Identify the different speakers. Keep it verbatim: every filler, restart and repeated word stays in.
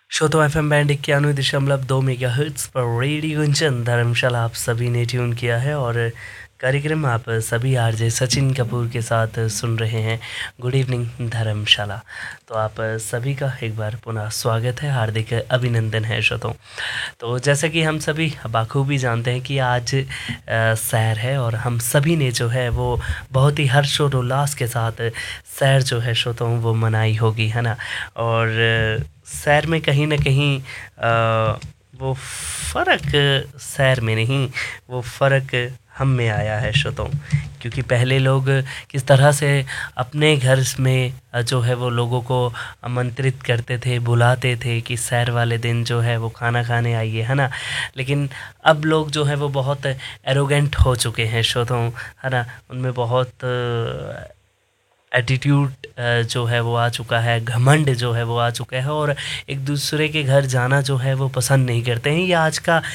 Speaker 1: श्रोतो F M band इक्यानवे दशमलव दो मेगा हर्ट्स पर रेडियो गुंजन धर्मशाला आप सभी ने ट्यून किया है और कार्यक्रम आप सभी आरजे सचिन कपूर के साथ सुन रहे हैं। गुड इवनिंग धर्मशाला। तो आप सभी का एक बार पुनः स्वागत है, हार्दिक अभिनंदन है श्रोतों। तो जैसे कि हम सभी बाखूबी जानते हैं कि आज सैर है और हम सभी ने जो है वो बहुत ही हर्ष और उल्लास के साथ सैर जो है श्रोतों वो मनाई होगी, है ना। और सैर में कहीं ना कहीं आ, वो फ़र्क सैर में नहीं, वो फ़र्क हम में आया है श्रोतों। क्योंकि पहले लोग किस तरह से अपने घर में जो है वो लोगों को आमंत्रित करते थे, बुलाते थे कि सैर वाले दिन जो है वो खाना खाने आइए, है ना। लेकिन अब लोग जो है वो बहुत एरोगेंट हो चुके हैं श्रोतों, है ना। उनमें बहुत एटीट्यूड जो है वो आ चुका है, घमंड जो है वो आ चुका है और एक दूसरे के घर जाना जो है वो पसंद नहीं करते हैं। ये आज का